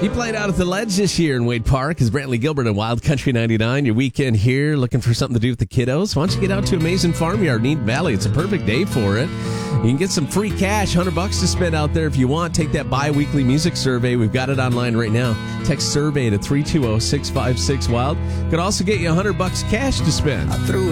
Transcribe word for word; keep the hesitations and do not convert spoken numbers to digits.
He played out at the Ledge this year in Wade Park as Brantley Gilbert and Wild Country ninety-nine. Your weekend here, looking for something to do with the kiddos? Why don't you get out to Amazing Farmyard in Eden Valley? It's a perfect day for it. You can get some free cash, one hundred bucks to spend out there if you want. Take that bi-weekly music survey. We've got it online right now. Text survey to three two zero, six five six, WILD. Could also get you one hundred bucks cash to spend. I threw